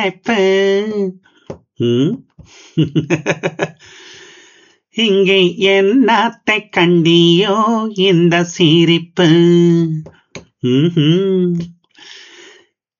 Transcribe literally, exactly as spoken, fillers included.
இப்ப, ம்? இங்கே என்னத்தை கண்டியோ இந்த சிரிப்பு ம்ஹும்.